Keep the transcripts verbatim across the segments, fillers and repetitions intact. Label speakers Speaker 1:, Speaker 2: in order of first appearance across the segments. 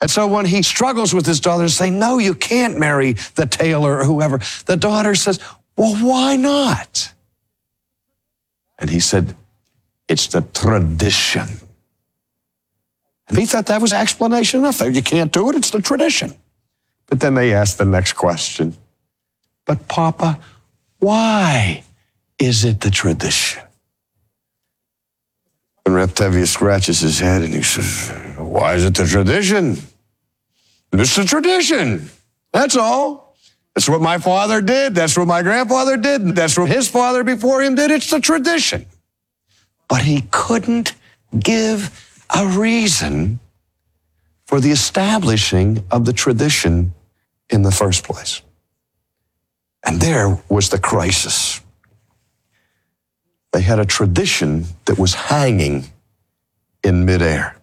Speaker 1: And so when he struggles with his daughter, saying, no, you can't marry the tailor or whoever, the daughter says, well, why not? And he said, it's the tradition. And he thought that was explanation enough. You can't do it, it's the tradition. But then they asked the next question. But Papa, why is it the tradition? And Reb Tevye scratches his head and he says, why is it the tradition? It's the tradition. That's all. That's what my father did. That's what my grandfather did. That's what his father before him did. It's the tradition. But he couldn't give a reason for the establishing of the tradition in the first place. And there was the crisis. They had a tradition that was hanging in midair.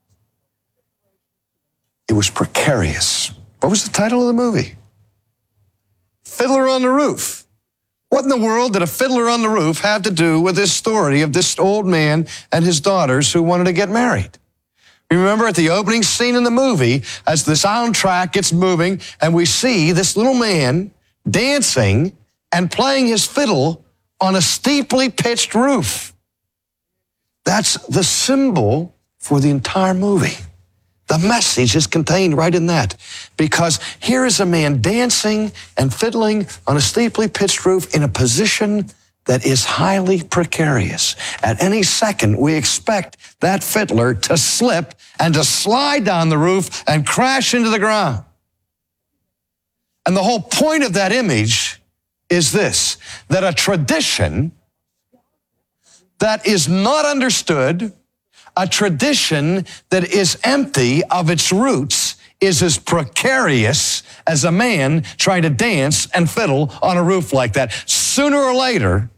Speaker 1: It was precarious. What was the title of the movie? Fiddler on the Roof. What in the world did a fiddler on the roof have to do with this story of this old man and his daughters who wanted to get married? Remember at the opening scene in the movie, as the soundtrack gets moving, and we see this little man dancing and playing his fiddle on a steeply pitched roof. That's the symbol for the entire movie. The message is contained right in that. Because here is a man dancing and fiddling on a steeply pitched roof in a position that is highly precarious. At any second, we expect that fiddler to slip and to slide down the roof and crash into the ground. And the whole point of that image is this, that a tradition that is not understood, a tradition that is empty of its roots, is as precarious as a man trying to dance and fiddle on a roof like that. Sooner or later,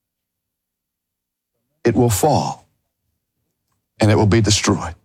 Speaker 1: it will fall and it will be destroyed.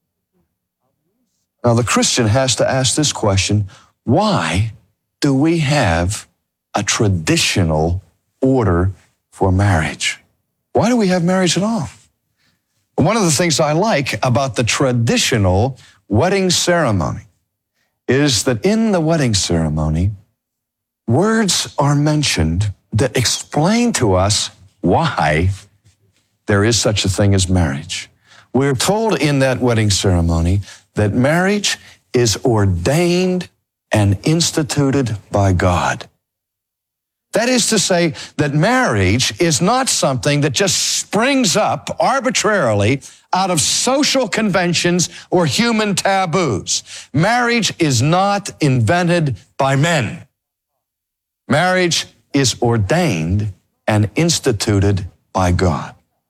Speaker 1: Now, the Christian has to ask this question, why do we have a traditional order for marriage? Why do we have marriage at all? One of the things I like about the traditional wedding ceremony is that in the wedding ceremony, words are mentioned that explain to us why there is such a thing as marriage. We're told in that wedding ceremony that marriage is ordained and instituted by God. That is to say that marriage is not something that just springs up arbitrarily out of social conventions or human taboos. Marriage is not invented by men. Marriage is ordained and instituted by God.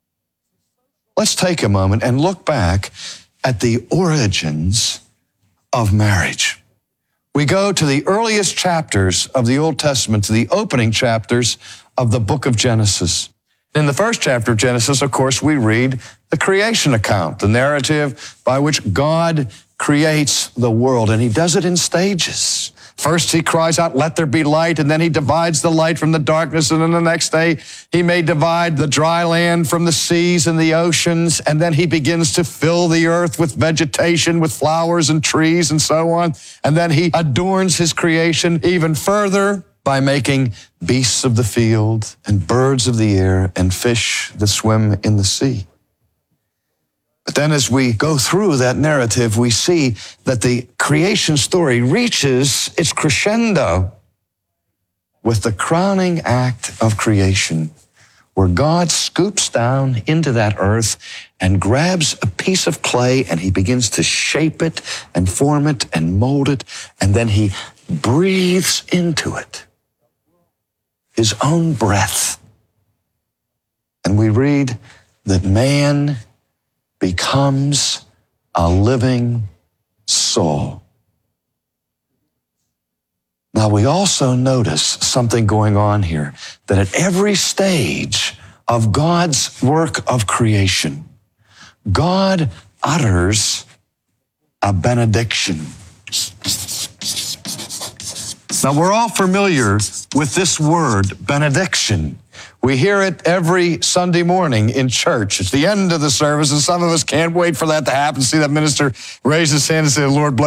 Speaker 1: Let's take a moment and look back at the origins of marriage. We go to the earliest chapters of the Old Testament, to the opening chapters of the book of Genesis. In the first chapter of Genesis, of course, we read the creation account, the narrative by which God creates the world, and he does it in stages. First, he cries out, let there be light, and then he divides the light from the darkness, and then the next day, he may divide the dry land from the seas and the oceans, and then he begins to fill the earth with vegetation, with flowers and trees and so on, and then he adorns his creation even further by making beasts of the field and birds of the air and fish that swim in the sea. But then as we go through that narrative, we see that the creation story reaches its crescendo with the crowning act of creation, where God scoops down into that earth and grabs a piece of clay and he begins to shape it and form it and mold it, and then he breathes into it his own breath. And we read that man becomes a living soul. Now, we also notice something going on here, that at every stage of God's work of creation, God utters a benediction. Now, we're all familiar with this word, benediction. We hear it every Sunday morning in church. It's the end of the service, and some of us can't wait for that to happen. See that minister raise his hand and say, Lord bless